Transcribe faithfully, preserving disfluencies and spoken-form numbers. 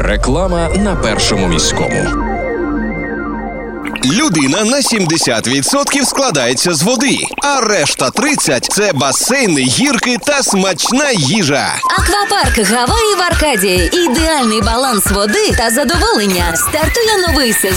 Реклама на Першому міському. Людина на сімдесят відсотків складається з води, а решта тридцять – це басейни, гірки та смачна їжа. Аквапарк Гаваї в Аркадії. Ідеальний баланс води та задоволення. Стартує новий сезон.